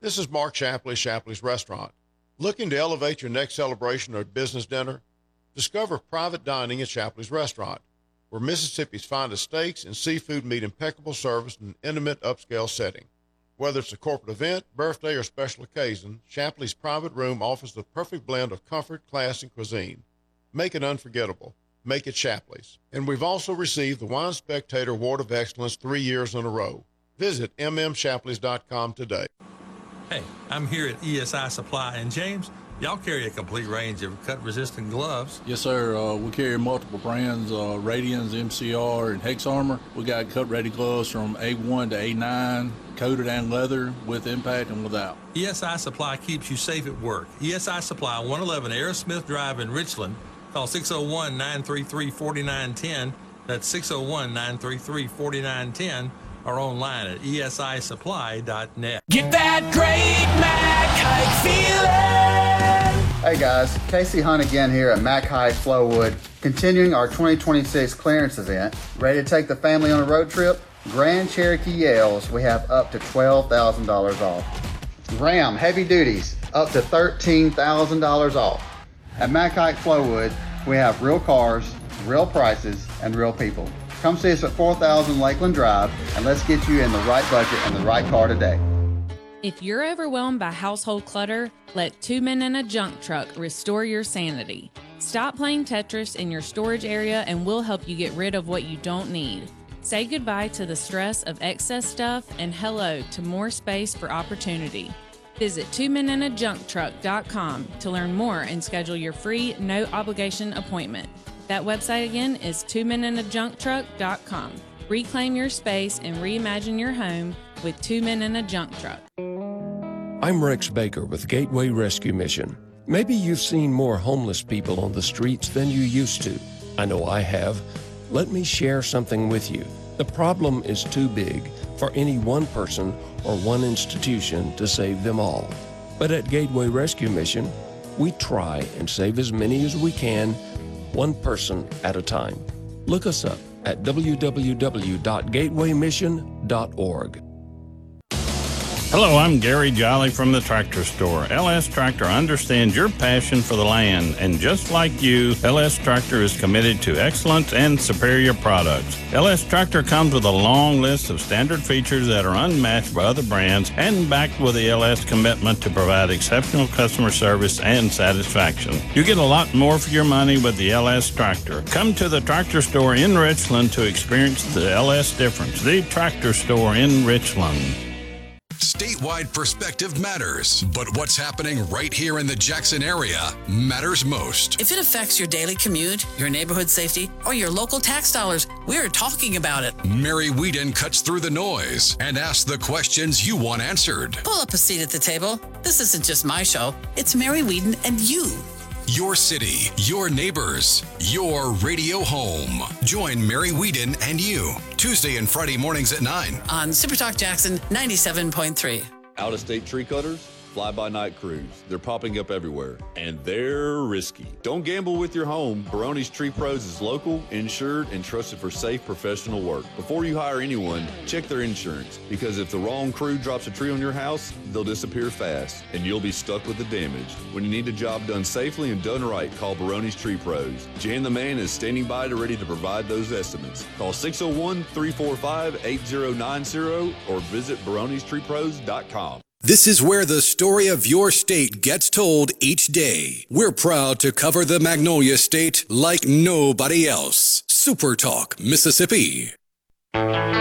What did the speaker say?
This is Mark Shapley, Shapley's Restaurant. Looking to elevate your next celebration or business dinner? Discover private dining at Shapley's Restaurant, where Mississippi's finest steaks and seafood meet impeccable service in an intimate, upscale setting. Whether it's a corporate event, birthday, or special occasion, Shapley's private room offers the perfect blend of comfort, class, and cuisine. Make it unforgettable. Make it Shapley's. And we've also received the Wine Spectator Award of Excellence 3 years in a row. Visit mmshapleys.com today. Hey, I'm here at ESI Supply, and James, y'all carry a complete range of cut-resistant gloves. Yes, sir. We carry multiple brands, Radians, MCR, and Hex Armor. We got cut-ready gloves from A1 to A9, coated and leather, with impact and without. ESI Supply keeps you safe at work. ESI Supply, 111 Aerosmith Drive in Richland. Call 601-933-4910. That's 601-933-4910. Or online at esisupply.net. Get that great Mac Hike feeling! Hey guys, Casey Hunt again here at Mac Hike Flowood, continuing our 2026 clearance event. Ready to take the family on a road trip? Grand Cherokee Yales, we have up to $12,000 off. Ram Heavy Duties, up to $13,000 off. At Mac Hike Flowood, we have real cars, real prices, and real people. Come see us at 4000 Lakeland Drive, and let's get you in the right budget and the right car today. If you're overwhelmed by household clutter, let Two Men in a Junk Truck restore your sanity. Stop playing Tetris in your storage area and we'll help you get rid of what you don't need. Say goodbye to the stress of excess stuff and hello to more space for opportunity. Visit twomeninajuncktruck.com to learn more and schedule your free, no-obligation appointment. That website again is twomeninajuncktruck.com. Reclaim your space and reimagine your home with Two Men in a Junk Truck. I'm Rex Baker with Gateway Rescue Mission. Maybe you've seen more homeless people on the streets than you used to. I know I have. Let me share something with you. The problem is too big for any one person or one institution to save them all. But at Gateway Rescue Mission, we try and save as many as we can, one person at a time. Look us up at www.gatewaymission.org. Hello, I'm Gary Jolly from the Tractor Store. LS Tractor understands your passion for the land, and just like you, LS Tractor is committed to excellence and superior products. LS Tractor comes with a long list of standard features that are unmatched by other brands and backed with the LS commitment to provide exceptional customer service and satisfaction. You get a lot more for your money with the LS Tractor. Come to the Tractor Store in Richland to experience the LS difference. The Tractor Store in Richland. Statewide perspective matters, but what's happening right here in the Jackson area matters most. If it affects your daily commute, your neighborhood safety, or your local tax dollars, we're talking about it. Mary Whedon cuts through the noise and asks the questions you want answered. Pull up a seat at the table. This isn't just my show. It's Mary Whedon and you. Your city, your neighbors, your radio home. Join Mary Whedon and you, Tuesday and Friday mornings at 9 on Supertalk Jackson 97.3. Out-of-state tree cutters, fly-by-night crews. They're popping up everywhere, and they're risky. Don't gamble with your home. Baroni's Tree Pros is local, insured, and trusted for safe professional work. Before you hire anyone, check their insurance, because if the wrong crew drops a tree on your house, they'll disappear fast, and you'll be stuck with the damage. When you need a job done safely and done right, call Baroni's Tree Pros. Jan the Man is standing by to ready to provide those estimates. Call 601-345-8090 or visit baronistreepros.com. This is where the story of your state gets told each day. We're proud to cover the Magnolia State like nobody else. Super Talk, Mississippi.